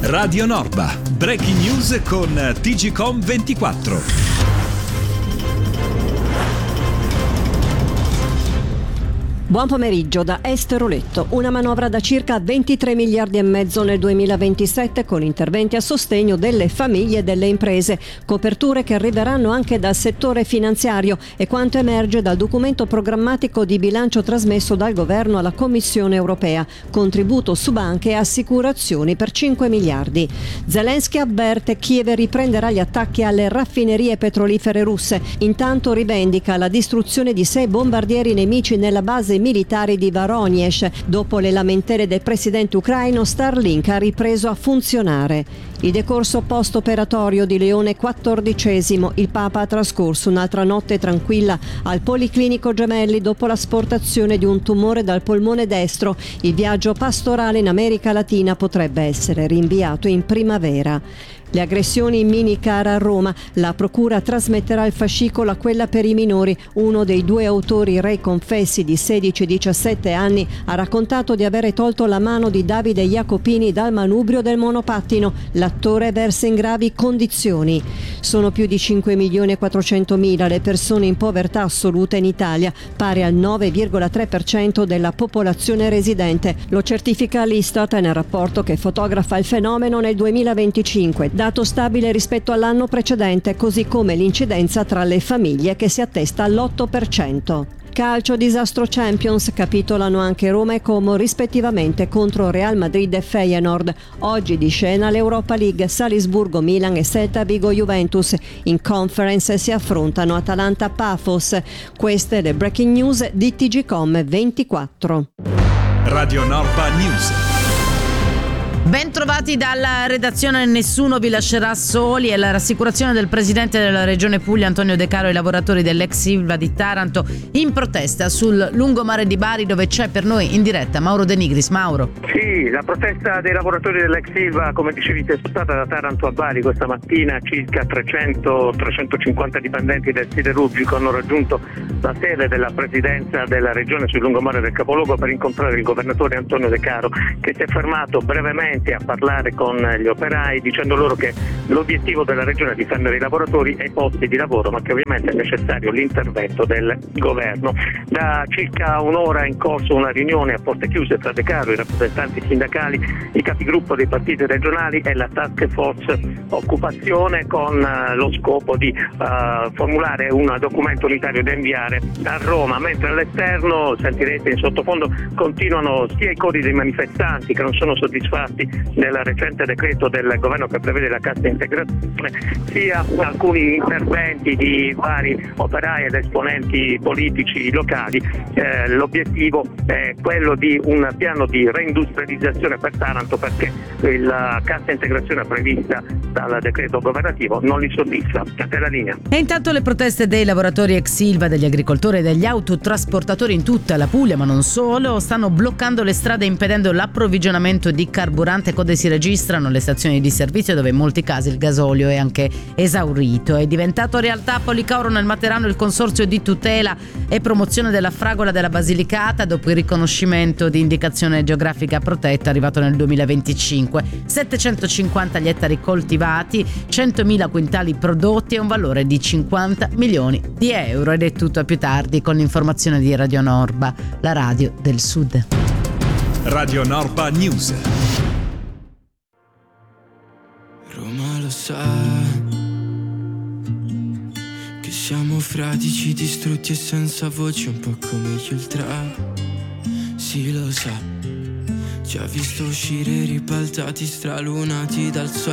Radio Norba, breaking news con TGcom 24. Buon pomeriggio da Esther Oletto. Una manovra da circa 23 miliardi e mezzo nel 2027 con interventi a sostegno delle famiglie e delle imprese, coperture che arriveranno anche dal settore finanziario e quanto emerge dal documento programmatico di bilancio trasmesso dal governo alla Commissione europea, contributo su banche e assicurazioni per 5 miliardi. Zelensky avverte Kiev riprenderà gli attacchi alle raffinerie petrolifere russe, intanto rivendica la distruzione di 6 bombardieri nemici nella base militari di Voronezh. Dopo le lamentele del presidente ucraino, Starlink ha ripreso a funzionare. Il decorso post-operatorio di Leone XIV. Il Papa ha trascorso un'altra notte tranquilla al Policlinico Gemelli dopo l'asportazione di un tumore dal polmone destro. Il viaggio pastorale in America Latina potrebbe essere rinviato in primavera. Le aggressioni in minicar a Roma. La procura trasmetterà il fascicolo a quella per i minori. Uno dei 2 autori rei confessi di 16 e 17 anni ha raccontato di avere tolto la mano di Davide Jacopini dal manubrio del monopattino. L'attore versa in gravi condizioni. Sono più di 5.400.000 le persone in povertà assoluta in Italia, pari al 9,3% della popolazione residente. Lo certifica l'Istat nel rapporto che fotografa il fenomeno nel 2025. Dato stabile rispetto all'anno precedente, così come l'incidenza tra le famiglie che si attesta all'8%. Calcio, disastro Champions, capitolano anche Roma e Como rispettivamente contro Real Madrid e Feyenoord. Oggi di scena l'Europa League, Salisburgo, Milan e Celta Vigo Juventus. In Conference si affrontano Atalanta Pafos. Queste le breaking news di TGcom 24. Radio Norba News. Ben trovati dalla redazione. Nessuno vi lascerà soli. È la rassicurazione del presidente della regione Puglia Antonio De Caro ai lavoratori dell'ex Ilva di Taranto in protesta sul lungomare di Bari, dove c'è per noi in diretta Mauro De Nigris. Mauro. Sì, la protesta dei lavoratori dell'ex Ilva, come dicevi, è spostata da Taranto a Bari questa mattina. Circa 300-350 dipendenti del siderurgico hanno raggiunto la sede della presidenza della regione sul lungomare del capoluogo per incontrare il governatore Antonio De Caro, che si è fermato brevemente a parlare con gli operai, dicendo loro che l'obiettivo della regione è difendere i lavoratori e i posti di lavoro, ma che ovviamente è necessario l'intervento del governo. Da circa un'ora è in corso una riunione a porte chiuse tra De Caro, i rappresentanti sindacali, i capigruppo dei partiti regionali e la task force occupazione, con lo scopo di formulare un documento unitario da inviare a Roma, mentre all'esterno, sentirete in sottofondo, continuano sia i cori dei manifestanti che non sono soddisfatti del recente decreto del governo che prevede la cassa integrazione, sia alcuni interventi di vari operai ed esponenti politici locali. L'obiettivo è quello di un piano di reindustrializzazione per Taranto, perché la cassa integrazione prevista dal decreto governativo non li soddisfa. A te la linea. E intanto le proteste dei lavoratori ex Ilva, degli agricoltori e degli autotrasportatori in tutta la Puglia, ma non solo, stanno bloccando le strade, impedendo l'approvvigionamento di carburante. Code si registrano alle stazioni di servizio, dove in molti casi il gasolio è anche esaurito. È diventato realtà a Policauro nel Materano il consorzio di tutela e promozione della fragola della Basilicata, dopo il riconoscimento di indicazione geografica protetta arrivato nel 2025. 750 gli ettari coltivati, 100.000 quintali prodotti e un valore di 50 milioni di euro. Ed è tutto, a più tardi con l'informazione di Radio Norba, la radio del Sud. Radio Norba News. Roma lo sa che siamo fradici, distrutti e senza voce, un po' come gli ultra. Sì, lo sa, ci ha visto uscire ribaltati, stralunati dal suo